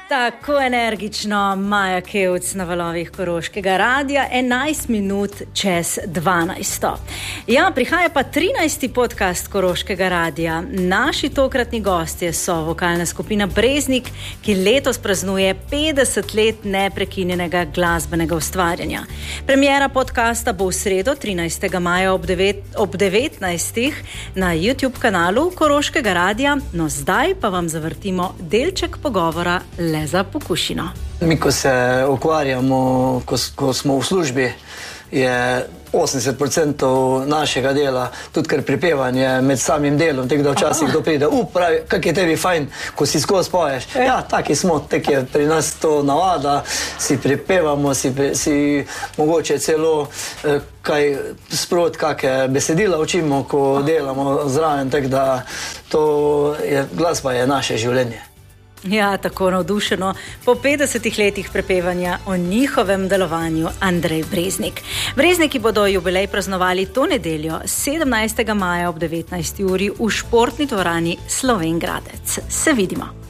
Tako energično Maja Kevc na valovih Koroškega radia, 11 minut čez 12. Ja, prihaja pa 13. podcast Koroškega radia. Naši tokratni gostje so vokalna skupina Breznik, ki letos praznuje 50 let neprekinjenega glasbenega ustvarjanja. Premiera podcasta bo v sredo 13. maja ob 19. na YouTube kanalu Koroškega radia, no zdaj pa vam zavrtimo delček pogovora za pokušino. Mi, ko se ukvarjamo, ko smo v službi, je 80% našega dela, tudi ker pripevanje med samim delom, tako da včasih kdo pride, pravi, kak je tebi fajn, ko si skozi poješ. Ja, taki smo, tako je pri nas to navada, si pripevamo, si mogoče celo kaj sprot, kakve besedila učimo, ko delamo zraven, tako da glasba je naše življenje. Ja, tako navdušeno. Po 50 letih prepevanja o njihovem delovanju Andrej Breznik. Brezniki bodo jubilej praznovali to nedeljo, 17. maja ob 19. uri v športni dvorani Slovenj Gradec. Se vidimo.